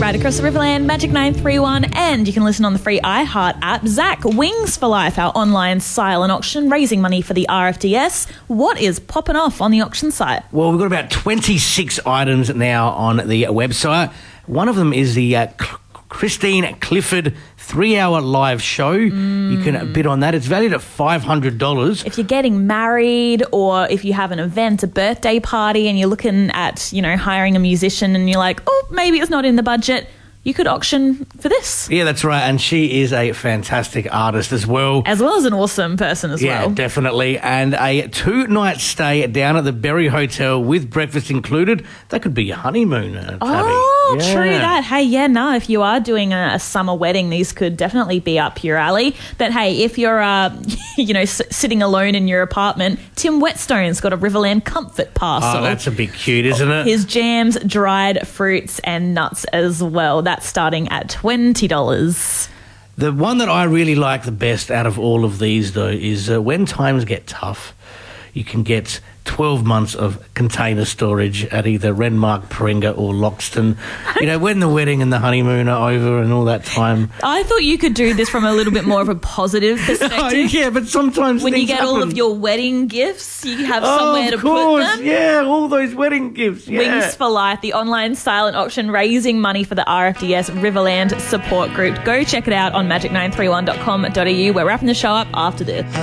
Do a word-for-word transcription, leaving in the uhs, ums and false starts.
right across the Riverland, Magic nine three one, and you can listen on the free iHeart app. Zach, Wings for Life, our online silent auction, raising money for the R F D S. What is popping off on the auction site? Well, we've got about twenty-six items now on the website. One of them is the uh, Christine Clifford three-hour live show. Mm. You can bid on that. It's valued at five hundred dollars. If you're getting married or if you have an event, a birthday party, and you're looking at, you know, hiring a musician and you're like, oh, maybe it's not in the budget, you could auction for this. Yeah, that's right. And she is a fantastic artist as well. As well as an awesome person as yeah, well. Yeah, definitely. And a two-night stay down at the Berry Hotel with breakfast included. That could be your honeymoon, uh, Tabby. Oh, yeah. True that. Hey, yeah, no, if you are doing a, a summer wedding, these could definitely be up your alley. But, hey, if you're, uh, you know, s- sitting alone in your apartment, Tim Whetstone's got a Riverland comfort parcel. Oh, that's a bit cute, isn't it? His jams, dried fruits and nuts as well. That's starting at twenty dollars. The one that I really like the best out of all of these, though, is uh, when times get tough, you can get twelve months of container storage at either Renmark, Paringa or Loxton. You know, when the wedding and the honeymoon are over and all that time. I thought you could do this from a little bit more of a positive perspective. Oh, yeah, but sometimes when you things get happen. all of your wedding gifts, you have oh, somewhere to of course. put them. Yeah, all those wedding gifts. Yeah. Wings for Life, the online silent auction raising money for the R F D S Riverland support group. Go check it out on magic nine three one dot com dot a u. We're wrapping the show up after this.